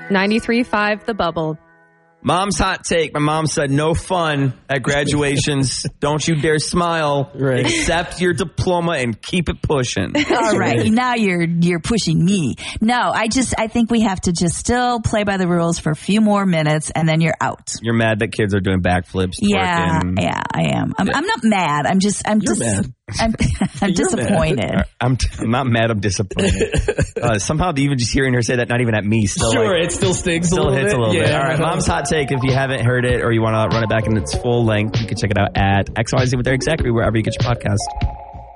93.5 The Bubble. Mom's hot take. My mom said no fun at graduations. Don't you dare smile. Right. Accept your diploma and keep it pushing. All right. Now you're pushing me. No, I think we have to just still play by the rules for a few more minutes and then you're out. You're mad that kids are doing backflips. Yeah, twerking. yeah, I am. I'm not mad. I'm mad. I'm disappointed. I'm not mad. I'm disappointed. Somehow even just hearing her say that, not even at me, still Sure, it still stings still a little hits bit. a little bit. Yeah. All right, Mom's hot take. If you haven't heard it or you want to run it back in its full length, you can check it out at XYZ with Eric Zachary, wherever you get your podcast.